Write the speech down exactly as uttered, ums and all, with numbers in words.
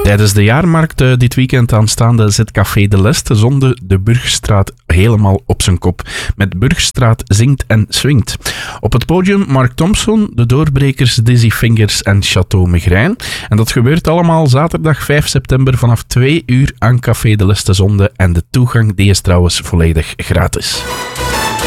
Tijdens de jaarmarkt uh, dit weekend aanstaande zet Café de Leste Zonde de Burgstraat helemaal op zijn kop. Met Burgstraat zingt en swingt. Op het podium Mark Thompson, de Doorbrekers, Dizzy Fingers en Chateau Megrijn. En dat gebeurt allemaal zaterdag vijf september vanaf twee uur aan Café de Leste Zonde. En de toegang die is trouwens volledig gratis.